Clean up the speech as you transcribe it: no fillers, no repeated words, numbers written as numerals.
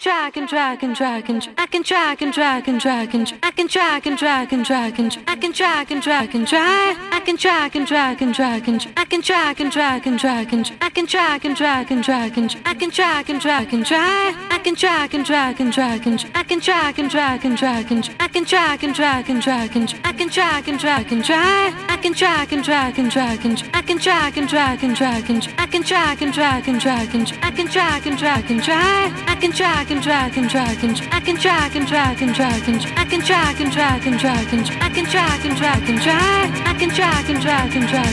drag and drag and drag and I can drag and drag and drag and I can drag and drag and drag and I can drag and drag and drag I can drag and drag and drag and I can drag and drag and drag and I can drag and drag and drag and I can drag and drag and drag I can drag and drag and drag and I can drag and drag and drag and I can drag and drag and drag and I can drag and drag and drag I can drag and drag and drag and I can drag and drag and drag and I can drag and drag and drag and I can drag and drag and drag I can drag and drag and drag and I can drag and drag and drag and I can drag and drag and drag and I can drag and drag and drag I can drag and drag and drag